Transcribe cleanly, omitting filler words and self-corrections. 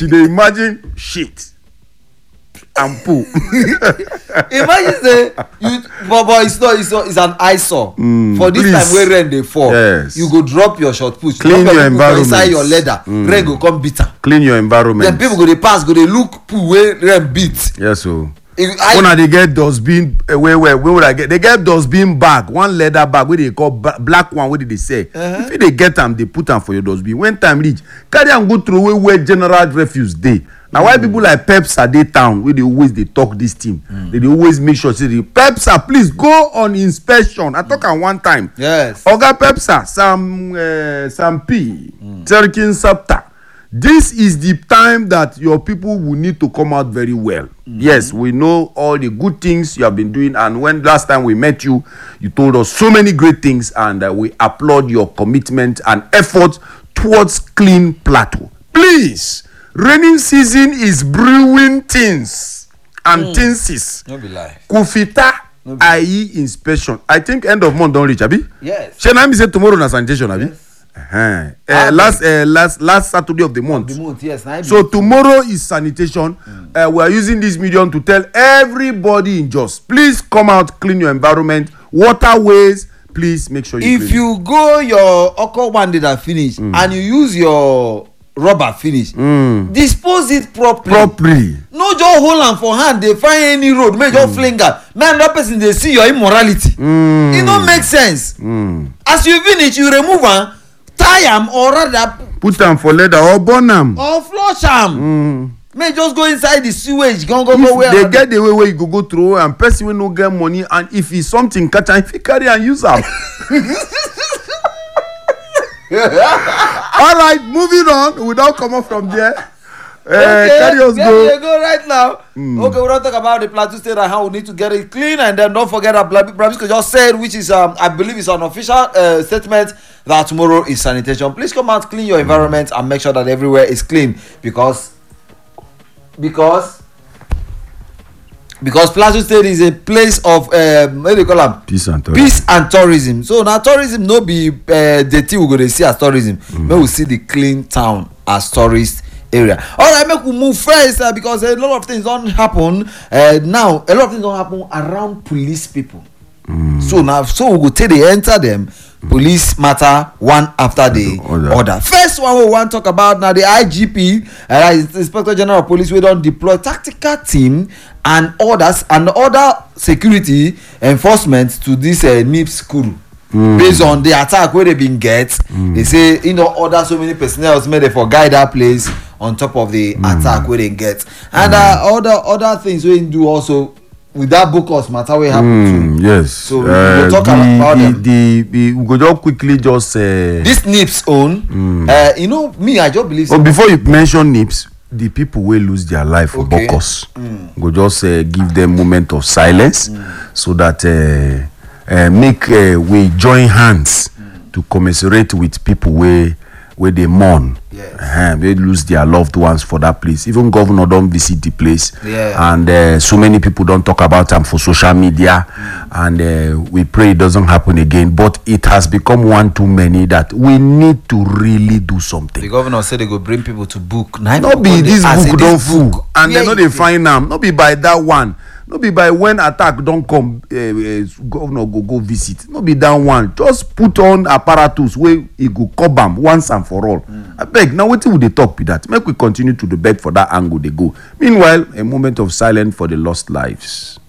she dey imagine shit and poo. Imagine say you but it's an eyesore. For this please. time wey rain dey fall, Yes. you go drop your short push, Clean drop your poo for environment. inside your leather, rain go come beat am. Clean your environment. Then people go dey pass, go dey look poo wey rain beat. Yes, so. I- Una dey get dustbin where would I get? They get dustbin bag, one leather bag wey they call black one wey they say. If they get am, they put am for your dustbin. When time reach, carry am go throw away where general refuse dey. Now why people like Pepsa dey town wey they talk this thing. They always make sure say the Pepsa please go on inspection. I talk am one time. Yes. Oga Pepsa, some P, Terkin Sapta. This is the time that your people will need to come out very well. Yes, we know all the good things you have been doing, and when last time we met you, you told us so many great things, and we applaud your commitment and effort towards clean plateau. Please, raining season is brewing things and things. No be lie. Kufita IE inspection. I think end of month don't reach, abi? Yes. Shey na me say tomorrow na sanitation, abi? Last Saturday of the month. The month, yes. So tomorrow is sanitation. We are using this medium to tell everybody in Jos, please come out, clean your environment, waterways. Please make sure you. If clean. you go your oko one day that finish and you use your rubber finish, dispose it properly. No just hold am for hand dey find any road make just fling am make another person dey see your immorality. E no make sense. As you finish you remove am, tie am or rather Put am for leather or burn am. or flush am. Make just go inside the sewage go where They get the way where you go through and person wey no get money, and if it's something catch am, if you carry and use am. All right, moving on. We don't come up from there. Carry us go right now. Okay, we don't talk about the Plateau State and how we need to get it clean, and then don't forget that Brabisco just said, which is I believe is an official statement, that tomorrow is sanitation. Please come out, clean your environment, and make sure that everywhere is clean because Plateau State is a place of what do you call am? Peace and tourism. So now tourism no be the thing we go to see as tourism. May we see the clean town as tourist area. All right, make we move first because a lot of things don't happen now. A lot of things don't happen around police people. So we go take they enter them. Police matter one after the other. First one we want to talk about now the IGP, Inspector General of Police, we don't deploy tactical team and orders and other security enforcement to this NIPS school. Based on the attack where they been get, they say order so many personnel made they for guide that place on top of the attack where they get, and other things we do also. With that Bokos matter we happen too. Yes. So we will talk about them. We go just quickly just this NIPS own. Me, I just believe. Oh, before you mention NIPS, the people will lose their life for Bokos. Go just give them moment of silence so that we join hands to commiserate with people where they mourn. Yes. They lose their loved ones for that place. Even governor don't visit the place. Yeah. And so many people don't talk about them for social media. And we pray it doesn't happen again. But it has become one too many that we need to really do something. The governor said they go bring people to book. Not be this book don't fool. And they know they find them. Not be by that one. No be by when attack don't come, governor go visit. No be that one. Just put on apparatus where he go cover am once and for all. I beg. Now wetin we dey talk be that. Make we continue to the beg for that angle they go. Meanwhile, a moment of silence for the lost lives.